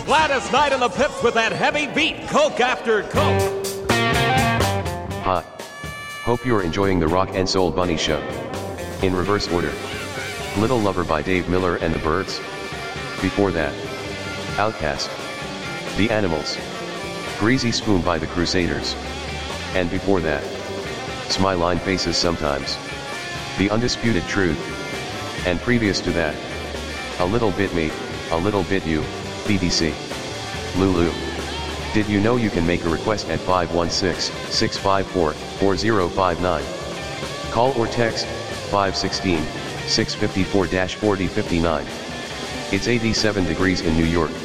Gladys Knight and the Pips with that heavy beat, Coke after Coke. Hi. Hope you're enjoying the Rock and Soul Bunny Show. In reverse order. Little Lover by Dave Miller and the Byrds. Before that, Outkast. The Animals. Greasy Spoon by the Crusaders. And before that, Smiline Faces Sometimes. The Undisputed Truth. And previous to that, A Little Bit Me, A Little Bit You, BDC. Lulu. Did you know you can make a request at 516-654-4059? Call or text 516-654-4059. It's 87 degrees in New York.